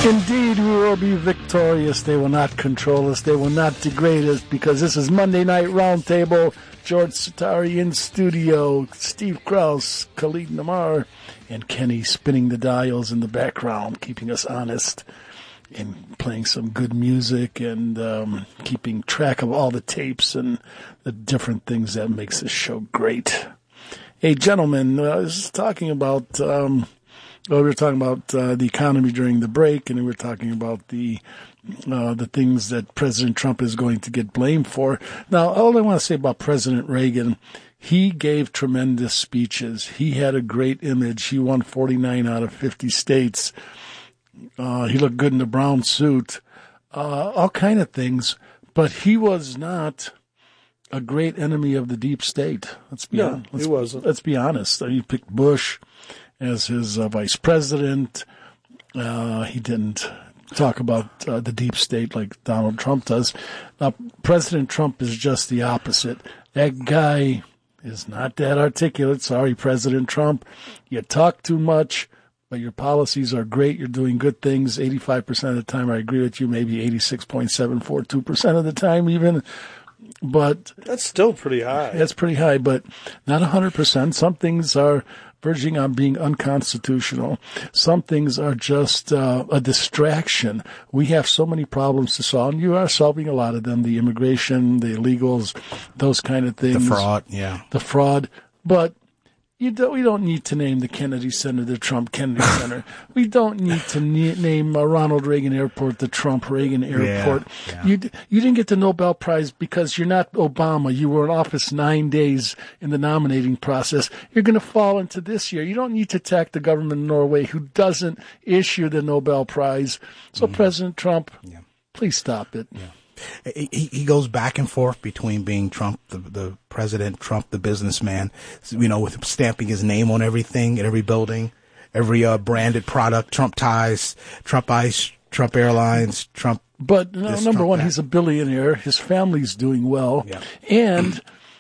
Indeed, we will be victorious. They will not control us. They will not degrade us, because this is Monday Night Roundtable. George Satari in studio, Steve Krause, Khalid Namar, and Kenny spinning the dials in the background, keeping us honest and playing some good music and keeping track of all the tapes and the different things that makes this show great. Hey, gentlemen, I was talking about... we were talking about the economy during the break, and we were talking about the things that President Trump is going to get blamed for. Now, all I want to say about President Reagan, he gave tremendous speeches. He had a great image. He won 49 out of 50 states. He looked good in the brown suit, all kind of things. But he was not a great enemy of the deep state. He wasn't. Let's be honest. He picked Bush as his vice president. He didn't talk about the deep state like Donald Trump does. Now, President Trump is just the opposite. That guy is not that articulate. Sorry, President Trump. You talk too much, but your policies are great. You're doing good things 85% of the time. I agree with you, maybe 86.742% of the time even. But that's still pretty high. That's pretty high, but not 100%. Some things are verging on being unconstitutional. Some things are just a distraction. We have so many problems to solve, and you are solving a lot of them, the immigration, the illegals, those kind of things. The fraud, yeah. The fraud. But we don't need to name the Kennedy Center the Trump Kennedy Center. We don't need to name Ronald Reagan Airport the Trump Reagan Airport. Yeah. You didn't get the Nobel Prize because you're not Obama. You were in office 9 days in the nominating process. You're going to fall into this year. You don't need to attack the government of Norway, who doesn't issue the Nobel Prize. So President Trump, please stop it. Yeah. He goes back and forth between being Trump, the president, Trump, the businessman, with stamping his name on everything, at every building, every branded product, Trump ties, Trump Ice, Trump Airlines, Trump. But number one, he's a billionaire. His family's doing well. Yeah. And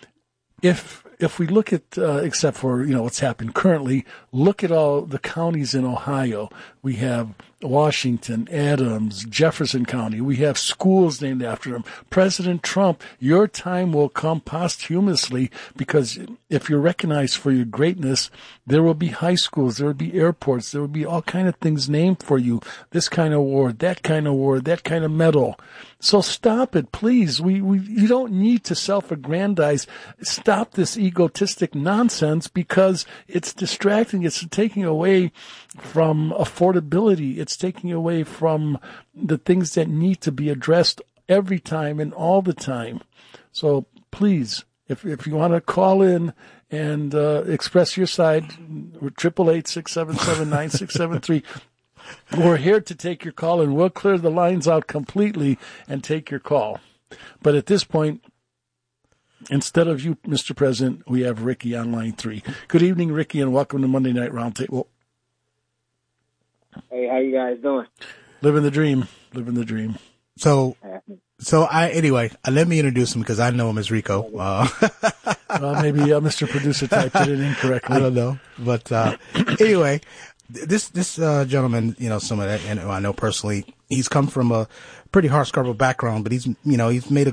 if we look at, except for, what's happened currently, look at all the counties in Ohio. We have Washington, Adams, Jefferson County. We have schools named after him. President Trump, your time will come posthumously, because if you're recognized for your greatness, there will be high schools, there will be airports, there will be all kind of things named for you. This kind of award, that kind of medal. So stop it, please. You don't need to self-aggrandize. Stop this egotistic nonsense, because it's distracting. It's taking away from affordability. It's taking away from the things that need to be addressed every time and all the time. So please, if you want to call in and express your side, we're 888-677-9673. We're here to take your call, and we'll clear the lines out completely and take your call. But at this point, instead of you, Mr. President, we have Ricky on line 3. Good evening, Ricky, and welcome to Monday Night Roundtable. Hey, how you guys doing? Living the dream. So anyway, let me introduce him, because I know him as Rico. Maybe Mr. Producer typed it in incorrectly. I don't know. But anyway, this gentleman, someone that I know personally, he's come from a pretty harsh background, but he's made a